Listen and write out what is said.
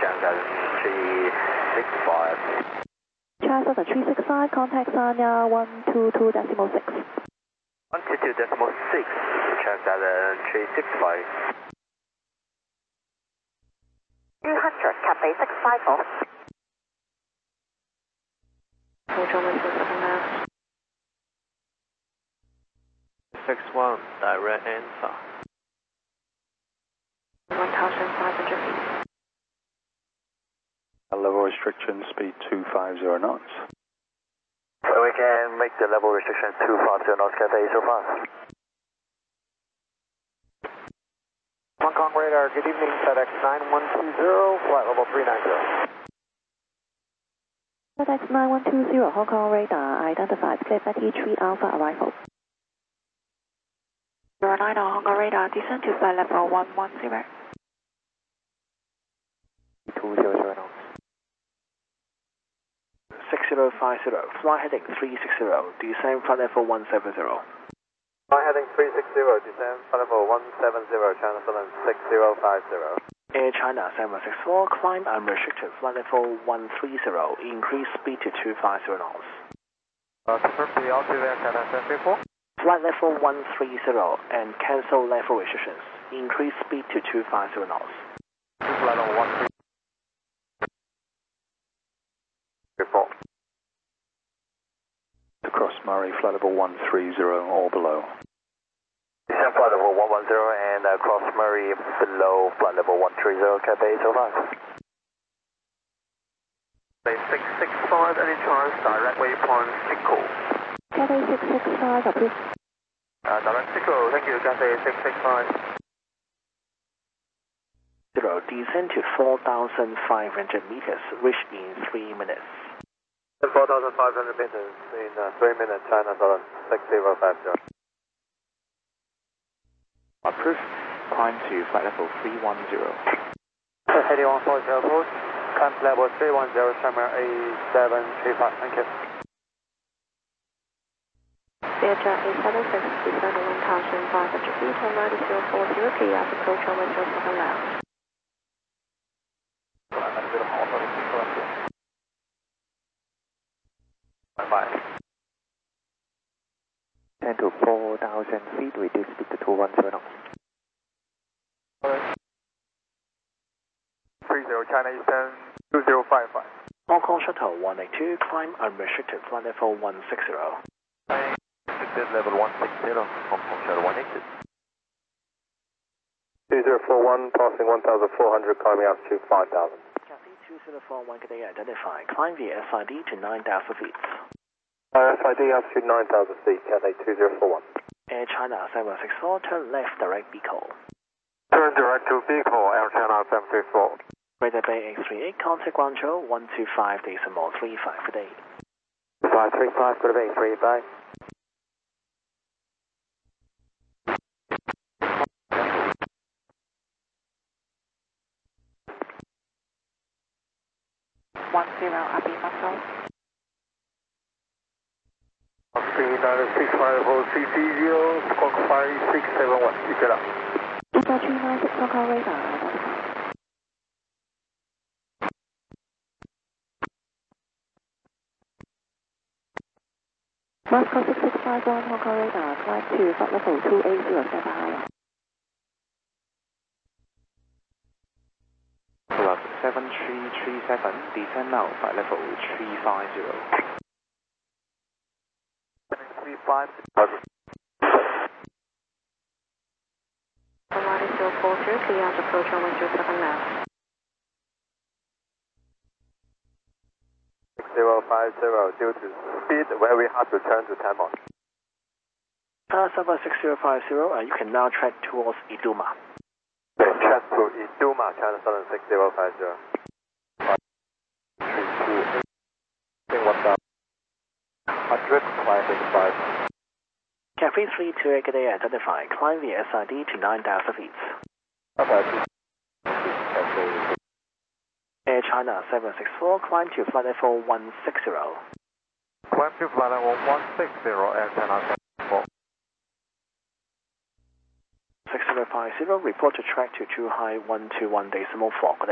Transaction 365. Transaction 365, contact Sanya 122.6. 122.6, Transaction 365. 200, copy 654. Approach on 127 left. 61, direct answer. 1,500 feet. Level restriction speed 250 knots. So we can make the level restriction 250 knots, Cathay so far. Hong Kong radar, good evening, FedEx 9120, flight level 390. FedEx 9120, Hong Kong radar, identified, clear Betty 3 Alpha arrival. 09 on Hong Kong radar, descend to flight level 110. 200 knots. 6050, flight heading 360, descend flight level 170. Flight heading 360, descend flight level 170, China Southern 6050. Air China 764, climb unrestricted, flight level 130, increase speed to 250 knots. Confirm the altitude Air China 734. Flight level 130 and cancel level restrictions, increase speed to 250 knots. Flight level 130. Report. Across Murray, flight level 130 or below. Descend flight level 110 and cross Murray below flight level 130, Cathay 805. 665, any chance, direct waypoint, Chico. Cathay 665, approved. Direct Chico, thank you, Cathay 665. Descend to 4,500 meters, reach in 3 minutes. 4,500 meters in 3 minutes, China Southern 6050. Approved. Climb to flight level 310. Heading 140 approach, climb level 310, Summer A735, thank you. Vietjet A76, descend 1,500 feet, on line 040, clear as approach on 107 left. 10 to 4,000 feet, reduce speed to 210 knots. 30 China Eastern 2055. Hong Kong Shuttle 182, climb unrestricted, flight level 160. Restricted level 160, Hong Kong Shuttle 182. 2041, passing 1,400, climbing altitude 5,000. Cathay 2041, can they identify? Climb via SID to 9,000 feet. SID altitude 9,000 feet, Cathay 2041. Air China 764, turn left, direct Beacon. Turn direct to Beacon, Air China 764. Greater Bay X38, contact Guangzhou 125.35 per day. 535, Greater Bay 35. Abi Muscle. 39650 CC0, squawk 5671, keep it up. Delta 396, Hong Kong radar, identified. Moscow 6651, Hong Kong radar, climb to flight level 280, stand by. Plus 7337, descend now, flight level 350. 35. On line 040, clear as approach on 107 left. 6050, due to speed, very hard to turn to time on. Summer 6050, you can now track towards Iduma. Track to Iduma, China Southern 6050. 100, climb 85. Cathay 328, can they identify? Climb via SID to 9,000 feet. Air China 764, climb to flight level 160. Climb to flight level 160, Air China 764. 6050, report to track to Zhuhai 121.4.